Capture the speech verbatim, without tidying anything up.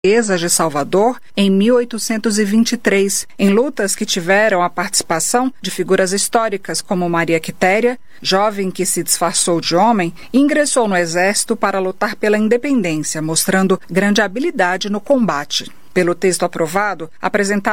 de Salvador em mil oitocentos e vinte e três, em lutas que tiveram a participação de figuras históricas como Maria Quitéria, jovem que se disfarçou de homem e ingressou no exército para lutar pela independência, mostrando grande habilidade no combate. Pelo texto aprovado, apresentado